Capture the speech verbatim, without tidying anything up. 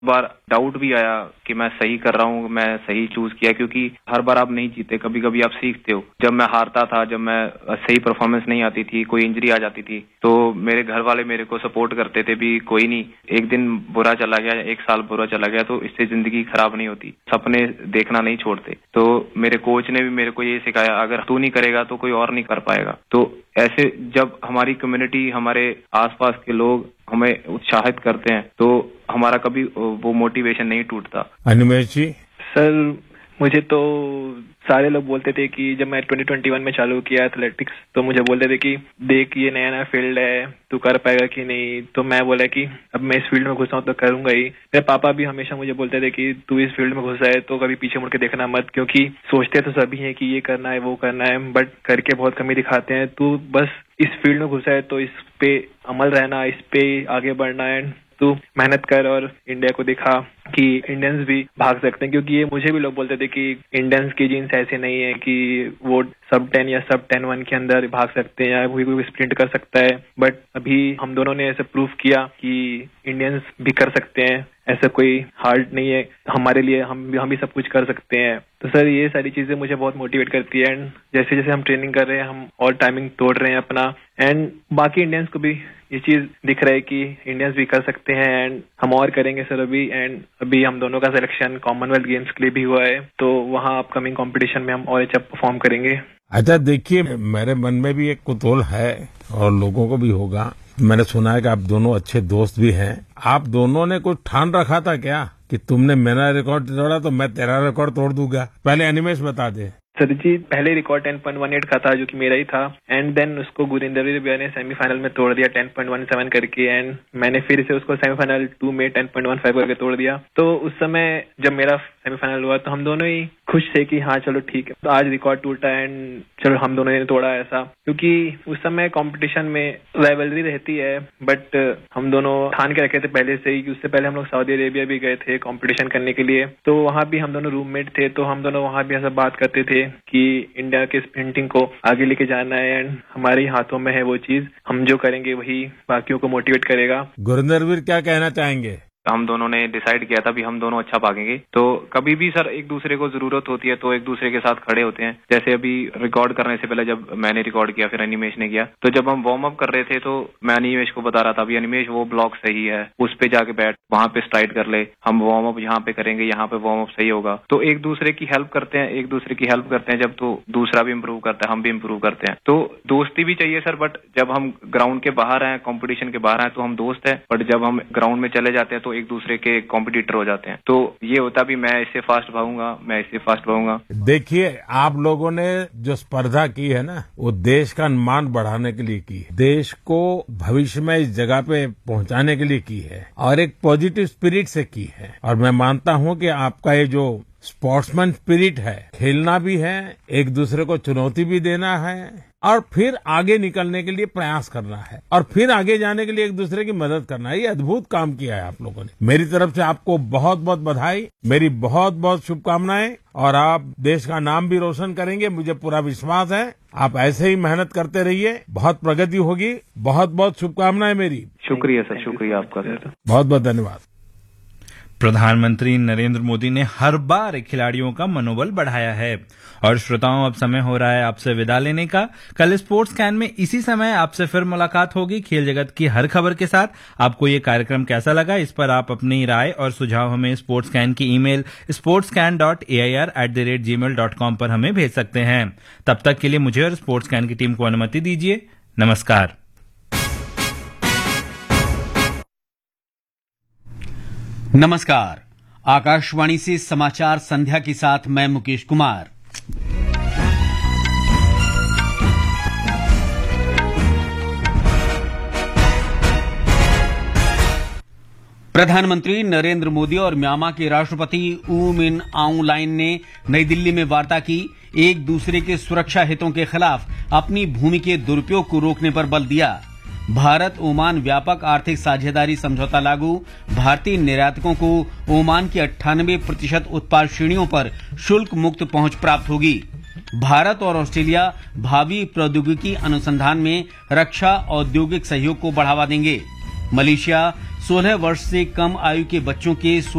बार doubt भी आया कि मैं सही कर रहा हूँ, मैं सही चूज किया, क्योंकि हर बार आप नहीं जीते, कभी कभी आप सीखते हो। जब मैं हारता था, जब मैं सही परफॉर्मेंस नहीं आती थी, कोई इंजरी आ जाती थी, तो मेरे घर वाले मेरे को सपोर्ट करते थे भी, कोई नहीं, एक दिन बुरा चला गया, एक साल बुरा चला गया तो इससे जिंदगी खराब नहीं होती, सपने देखना नहीं छोड़ते। तो मेरे कोच ने भी मेरे को ये सिखाया, अगर तू नहीं करेगा तो कोई और नहीं कर पाएगा। तो ऐसे जब हमारी कम्युनिटी, हमारे आसपास के लोग हमें उत्साहित करते हैं तो हमारा कभी वो मोटिवेशन नहीं टूटता। अनिमेष जी। सर मुझे तो सारे लोग बोलते थे कि जब मैं ट्वेंटी ट्वेंटी वन में चालू किया एथलेटिक्स, तो मुझे बोलते थे कि देख ये नया नया फील्ड है, तू कर पाएगा कि नहीं। तो मैं बोला कि अब मैं इस फील्ड में घुसा हूँ तो करूंगा ही। मेरे पापा भी हमेशा मुझे बोलते थे कि तू इस फील्ड में घुसा है तो कभी पीछे मुड़ के देखना मत, क्योंकि सोचते तो सभी हैं कि ये करना है वो करना है, बट करके बहुत कमी दिखाते हैं। तू बस इस फील्ड में घुसा है तो इस पे अमल रहना, इस पे आगे बढ़ना है, तू मेहनत कर। और इंडिया को दिखा कि इंडियंस भी भाग सकते हैं, क्योंकि ये मुझे भी लोग बोलते थे कि इंडियंस की जीन्स ऐसे नहीं है कि वो सब टेन या सब टेन वन के अंदर भाग सकते हैं या कोई कोई स्प्रिंट कर सकता है। बट अभी हम दोनों ने ऐसे प्रूफ किया कि इंडियंस भी कर सकते हैं, ऐसा कोई हार्ड नहीं है हमारे लिए, हम भी हम भी सब कुछ कर सकते हैं। तो सर ये सारी चीजें मुझे बहुत मोटिवेट करती है। एंड जैसे जैसे हम ट्रेनिंग कर रहे हैं, हम और टाइमिंग तोड़ रहे हैं अपना, एंड बाकी इंडियंस को भी ये चीज दिख रहा है कि इंडियंस भी कर सकते हैं, एंड हम और करेंगे सर अभी। एंड अभी हम दोनों का सिलेक्शन कॉमनवेल्थ गेम्स के लिए भी हुआ है, तो वहाँ अपकमिंग कंपटीशन में हम और अच्छा परफॉर्म करेंगे। अच्छा देखिए, मेरे मन में भी एक कुतूहल है और लोगों को भी होगा। मैंने सुना है कि आप दोनों अच्छे दोस्त भी हैं। आप दोनों ने कुछ ठान रखा था क्या कि तुमने मेरा रिकॉर्ड तोड़ा तो मैं तेरा रिकॉर्ड तोड़ दूंगा? पहले अनिमेष बता दे। सर जी पहले record ten point one eight का था जो कि मेरा ही था, एंड देन उसको गुरिंदर भैया ने सेमीफाइनल में तोड़ दिया टेन पॉइंट वन सेवन करके, एंड मैंने फिर से उसको सेमीफाइनल टू में टेन पॉइंट वन फाइव करके तोड़ दिया। तो उस समय जब मेरा सेमीफाइनल हुआ तो हम दोनों ही खुश थे कि हाँ चलो ठीक है, तो आज रिकॉर्ड टूटा एंड चलो हम दोनों ने तोड़ा ऐसा, क्योंकि उस समय कंपटीशन में राइवलरी रहती है। बट हम दोनों ठान के रखे थे पहले से ही, उससे पहले हम लोग सऊदी अरेबिया भी गए थे कंपटीशन करने के लिए, तो वहाँ भी हम दोनों रूममेट थे, तो हम दोनों वहाँ भी ऐसा बात करते थे कि इंडिया के स्प्रिंटिंग को आगे लेके जाना है, एंड हमारे हाथों में है वो चीज, हम जो करेंगे वही बाकियों को मोटिवेट करेगा। गुरिंदर क्या कहना चाहेंगे? हम दोनों ने डिसाइड किया था भी हम दोनों अच्छा भागेंगे, तो कभी भी सर एक दूसरे को जरूरत होती है तो एक दूसरे के साथ खड़े होते हैं। जैसे अभी रिकॉर्ड करने से पहले जब मैंने रिकॉर्ड किया, फिर अनिमेष ने किया, तो जब हम वार्म अप कर रहे थे तो मैं अनिमेष को बता रहा था भी अनिमेष वो ब्लॉक सही है, उस पे जाके बैठ, वहां पे स्ट्राइड कर ले, हम वार्म अप यहाँ पे करेंगे, यहाँ पे वार्म अप सही होगा। तो एक दूसरे की हेल्प करते हैं, एक दूसरे की हेल्प करते हैं जब, तो दूसरा भी इम्प्रूव करता है, हम भी इम्प्रूव करते हैं। तो दोस्ती भी चाहिए सर, बट जब हम ग्राउंड के बाहर हैं, कॉम्पिटिशन के बाहर हैं तो हम दोस्त हैं, बट जब हम ग्राउंड में चले जाते हैं तो एक दूसरे के कॉम्पिटिटर हो जाते हैं। तो ये होता भी मैं इससे फास्ट भागूंगा, मैं इससे फास्ट भागूंगा। देखिए आप लोगों ने जो स्पर्धा की है ना, वो देश का मान बढ़ाने के लिए की है, देश को भविष्य में इस जगह पे पहुंचाने के लिए की है और एक पॉजिटिव स्पिरिट से की है। और मैं मानता हूं कि आपका ये जो स्पोर्ट्समैन स्पिरिट है, खेलना भी है, एक दूसरे को चुनौती भी देना है और फिर आगे निकलने के लिए प्रयास करना है और फिर आगे जाने के लिए एक दूसरे की मदद करना है, ये अद्भुत काम किया है आप लोगों ने। मेरी तरफ से आपको बहुत बहुत बधाई, मेरी बहुत बहुत शुभकामनाएं, और आप देश का नाम भी रोशन करेंगे, मुझे पूरा विश्वास है। आप ऐसे ही मेहनत करते रहिए, बहुत प्रगति होगी। बहुत बहुत शुभकामनाएं मेरी। शुक्रिया सर, शुक्रिया आपका सर, बहुत बहुत धन्यवाद। प्रधानमंत्री नरेंद्र मोदी ने हर बार खिलाड़ियों का मनोबल बढ़ाया है। और श्रोताओं, अब समय हो रहा है आपसे विदा लेने का। कल स्पोर्ट्स कैन में इसी समय आपसे फिर मुलाकात होगी खेल जगत की हर खबर के साथ। आपको ये कार्यक्रम कैसा लगा, इस पर आप अपनी राय और सुझाव हमें स्पोर्ट्स कैन की email sports can dot A I R at the rate ji mail dot com पर हमें भेज सकते हैं। तब तक के लिए मुझे और स्पोर्ट्स कैन की टीम को अनुमति दीजिए। नमस्कार। नमस्कार। आकाशवाणी से समाचार संध्या के साथ मैं मुकेश कुमार। प्रधानमंत्री नरेंद्र मोदी और म्यांमा के राष्ट्रपति ऊ मिन आउंग लाइन ने नई दिल्ली में वार्ता की। एक दूसरे के सुरक्षा हितों के खिलाफ अपनी भूमि के दुरुपयोग को रोकने पर बल दिया। भारत ओमान व्यापक आर्थिक साझेदारी समझौता लागू। भारतीय निर्यातकों को ओमान की अट्ठानबे प्रतिशत उत्पाद श्रेणियों पर शुल्क मुक्त पहुंच प्राप्त होगी। भारत और ऑस्ट्रेलिया भावी प्रौद्योगिकी अनुसंधान में रक्षा औद्योगिक सहयोग को बढ़ावा देंगे। मलेशिया सोलह वर्ष से कम आयु के बच्चों के